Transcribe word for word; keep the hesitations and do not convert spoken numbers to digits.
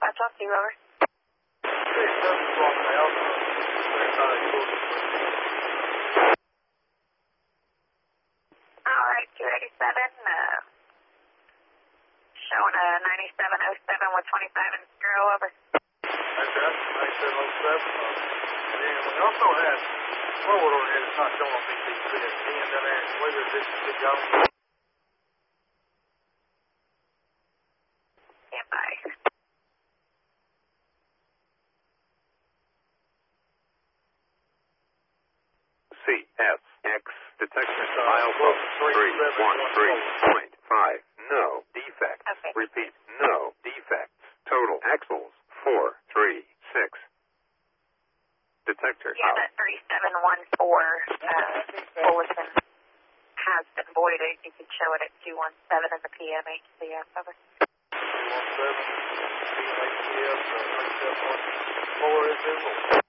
five twelve two, over. Hey, seven o'clock now. Verify your All right, two eighty-seven, uh, showing a ninety-seven oh seven with twenty-five and zero, over. Okay, ninety-seven oh seven. Uh, and we also had forward overhead, it's not showing on B T C. It's ten down there, and whether this is good going. Stand by. C S X detection milestone three one three point five. No defects. Okay. Repeat, no defects. Total axles four three six. Detector Yeah, out. that three seven one four uh, bulletin has been voided. You can show it at two one seven in the P M H C S, over. two one seven, P M H C S, uh, ninety-seven point four is visible.